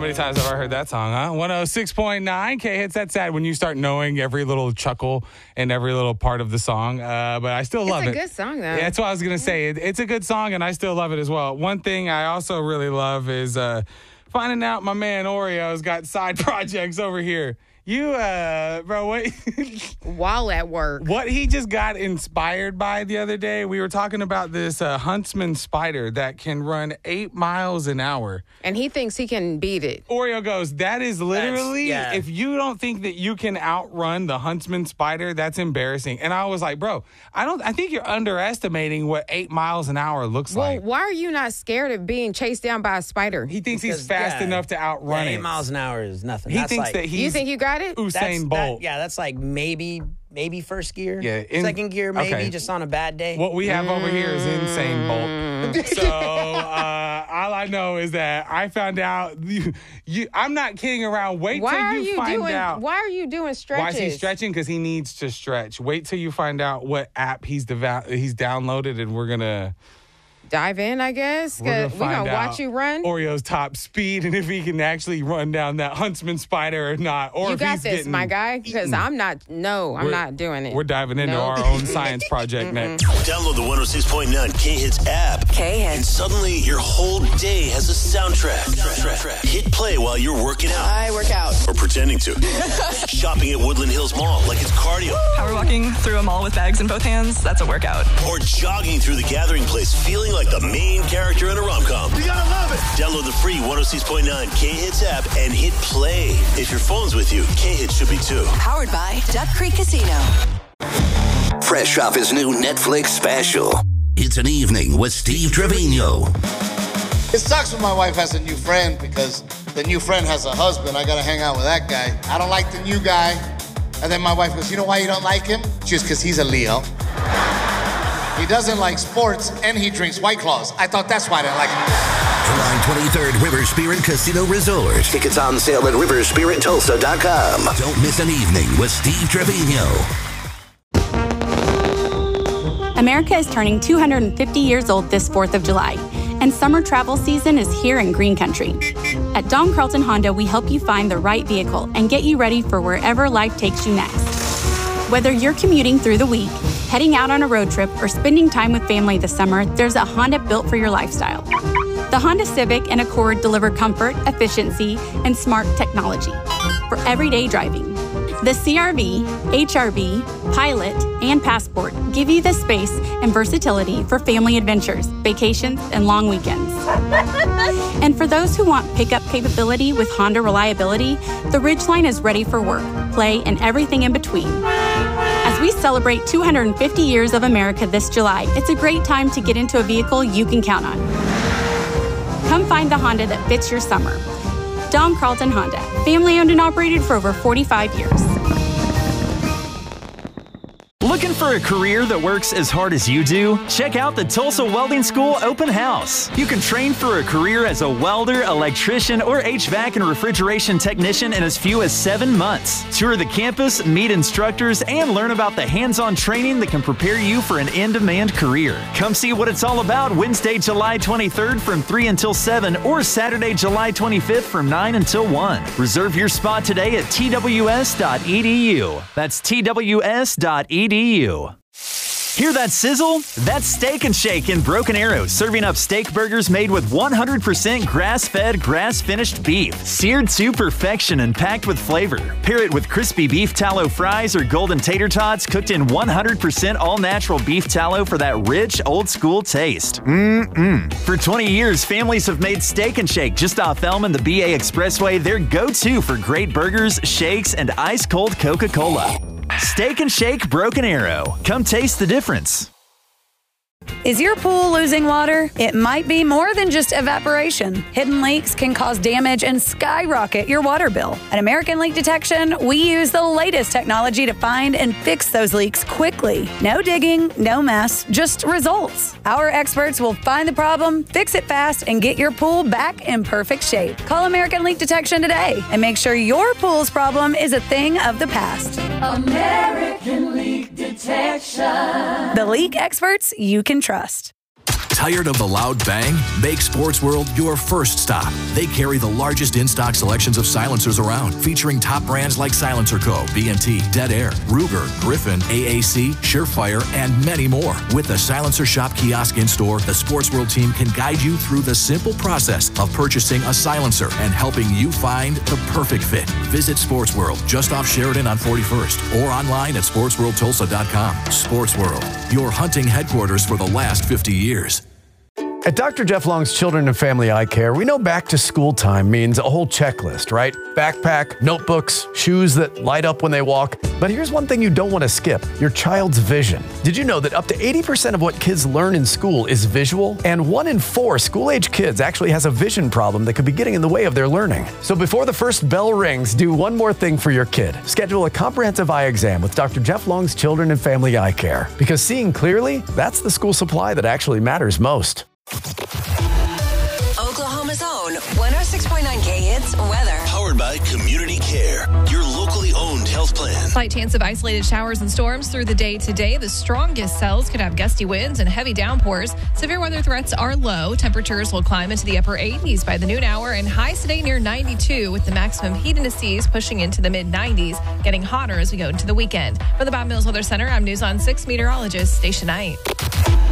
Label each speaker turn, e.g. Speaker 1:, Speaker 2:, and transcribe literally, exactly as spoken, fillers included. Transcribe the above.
Speaker 1: many times have I heard that song, huh? one oh six point nine K-Hits. That's sad when you start knowing every little chuckle and every little part of the song. Uh, but I still love it.
Speaker 2: It's a good song, though.
Speaker 1: Yeah, that's what I was going to say. It, it's a good song, and I still love it as well. One thing I also really love is uh, finding out my man Oreo's got side projects over here. You, uh, bro, what?
Speaker 2: While at work.
Speaker 1: What he just got inspired by the other day, we were talking about this uh, huntsman spider that can run eight miles an hour.
Speaker 2: And he thinks he can beat it.
Speaker 1: Oreo goes, that is literally,
Speaker 3: yeah.
Speaker 1: if you don't think that you can outrun the huntsman spider, that's embarrassing. And I was like, bro, I don't. I think you're underestimating what eight miles an hour looks
Speaker 2: Well,
Speaker 1: like.
Speaker 2: why are you not scared of being chased down by a spider?
Speaker 1: He thinks
Speaker 3: Because,
Speaker 1: he's fast
Speaker 3: yeah,
Speaker 1: enough to outrun
Speaker 3: yeah,
Speaker 1: it.
Speaker 3: eight miles an hour is nothing.
Speaker 1: He
Speaker 3: That's
Speaker 1: thinks
Speaker 3: like,
Speaker 1: that he's
Speaker 2: You think you got it?
Speaker 1: Usain
Speaker 3: that's,
Speaker 1: Bolt.
Speaker 3: That, yeah, that's like maybe maybe first gear.
Speaker 1: Yeah, in-
Speaker 3: second gear maybe
Speaker 1: okay.
Speaker 3: just on a bad day.
Speaker 1: What we have over here is insane Bolt. So uh, all I know is that I found out. You, you, I'm not kidding around. Wait
Speaker 2: Why
Speaker 1: till
Speaker 2: are
Speaker 1: you,
Speaker 2: you
Speaker 1: find
Speaker 2: doing?
Speaker 1: out.
Speaker 2: Why are you doing stretches?
Speaker 1: Why is he stretching? Because he needs to stretch. Wait till you find out what app he's deva- he's downloaded, and we're gonna
Speaker 2: Dive in, I guess.
Speaker 1: we're gonna,
Speaker 2: Cause we're
Speaker 1: find
Speaker 2: gonna
Speaker 1: out
Speaker 2: watch you run.
Speaker 1: Oreo's top speed, and if he can actually run down that huntsman spider or not, or
Speaker 2: You
Speaker 1: if
Speaker 2: got
Speaker 1: he's
Speaker 2: this,
Speaker 1: getting
Speaker 2: my guy. Because
Speaker 1: eaten.
Speaker 2: I'm not. No, I'm
Speaker 1: We're-
Speaker 2: not doing it.
Speaker 1: We're diving into
Speaker 2: No.
Speaker 1: our own science project next.
Speaker 4: Download the one oh six point nine K-Hits app.
Speaker 5: K-Hits.
Speaker 4: And suddenly your whole day has a soundtrack. Hit play while you're working out.
Speaker 5: I work out.
Speaker 4: Or pretending to. Shopping at Woodland Hills Mall like it's cardio.
Speaker 6: Power walking through a mall with bags in both hands, that's a workout.
Speaker 4: Or jogging through the gathering place feeling like the main character in a rom-com. You gotta love it. Download the free one oh six point nine K-Hits app and hit play. If your phone's with you, K-Hits should be too.
Speaker 5: Powered by Duck Creek Casino.
Speaker 7: Fresh off his new Netflix special, it's An Evening with Steve Trevino.
Speaker 8: It sucks when my wife has a new friend because the new friend has a husband. I gotta hang out with that guy. I don't like the new guy. And then my wife goes, you know why you don't like him? Just because he's a Leo. He doesn't like sports and he drinks White Claws. I thought that's why I didn't like him.
Speaker 7: July twenty-third, River Spirit Casino Resort. Tickets on sale at river spirit tulsa dot com. Don't miss An Evening with Steve Trevino.
Speaker 9: America is turning two hundred fifty years old this fourth of July, and summer travel season is here in Green Country. At Don Carlton Honda, we help you find the right vehicle and get you ready for wherever life takes you next. Whether you're commuting through the week, heading out on a road trip, or spending time with family this summer, there's a Honda built for your lifestyle. The Honda Civic and Accord deliver comfort, efficiency, and smart technology for everyday driving. The C R V, H R V, Pilot, and Passport give you the space and versatility for family adventures, vacations, and long weekends. And for those who want pickup capability with Honda reliability, the Ridgeline is ready for work, play, and everything in between. As we celebrate two hundred fifty years of America this July, it's a great time to get into a vehicle you can count on. Come find the Honda that fits your summer. Don Carlton Honda, family owned and operated for over forty-five years.
Speaker 10: Looking for a career that works as hard as you do? Check out the Tulsa Welding School Open House. You can train for a career as a welder, electrician, or H V A C and refrigeration technician in as few as seven months. Tour the campus, meet instructors, and learn about the hands-on training that can prepare you for an in-demand career. Come see what it's all about Wednesday, July twenty-third from three until seven or Saturday, July twenty-fifth from nine until one. Reserve your spot today at T W S dot E D U. That's T W S dot E D U. Hear that sizzle? That's Steak and Shake in Broken Arrow, serving up steak burgers made with one hundred percent grass-fed, grass-finished beef, seared to perfection and packed with flavor. Pair it with crispy beef tallow fries or golden tater tots cooked in one hundred percent all-natural beef tallow for that rich, old-school taste. Mmm-mmm. For twenty years, families have made Steak and Shake just off Elm and the B A Expressway their go-to for great burgers, shakes, and ice-cold Coca-Cola. Steak and Shake Broken Arrow. Come taste the difference.
Speaker 11: Is your pool losing water? It might be more than just evaporation. Hidden leaks can cause damage and skyrocket your water bill. At American Leak Detection, we use the latest technology to find and fix those leaks quickly. No digging, no mess, just results. Our experts will find the problem, fix it fast, and get your pool back in perfect shape. Call American Leak Detection today and make sure your pool's problem is a thing of the past.
Speaker 12: American Leak Detection.
Speaker 11: The leak experts you can trust.
Speaker 12: Tired of the loud bang? Make Sports World your first stop. They carry the largest in-stock selections of silencers around, featuring top brands like Silencer Co., B and T, Dead Air, Ruger, Griffin, A A C, Surefire, and many more. With the Silencer Shop kiosk in-store, the Sports World team can guide you through the simple process of purchasing a silencer and helping you find the perfect fit. Visit Sports World just off Sheridan on forty-first or online at sports world tulsa dot com. Sports World, your hunting headquarters for the last fifty years.
Speaker 13: At Doctor Jeff Long's Children and Family Eye Care, we know back to school time means a whole checklist, right? Backpack, notebooks, shoes that light up when they walk. But here's one thing you don't want to skip, your child's vision. Did you know that up to eighty percent of what kids learn in school is visual? And one in four school-age kids actually has a vision problem that could be getting in the way of their learning. So before the first bell rings, do one more thing for your kid. Schedule a comprehensive eye exam with Doctor Jeff Long's Children and Family Eye Care. Because seeing clearly, that's the school supply that actually matters most.
Speaker 5: Oklahoma's own one oh six point nine K Hits weather.
Speaker 4: Powered by Community Care, your locally owned health plan.
Speaker 14: Slight chance of isolated showers and storms through the day today. The strongest cells could have gusty winds and heavy downpours. Severe weather threats are low. Temperatures will climb into the upper eighties by the noon hour, and highs today near ninety-two, with the maximum heat indices pushing into the mid nineties, getting hotter as we go into the weekend. For the Bob Mills Weather Center, I'm News on six meteorologist Stacia Knight.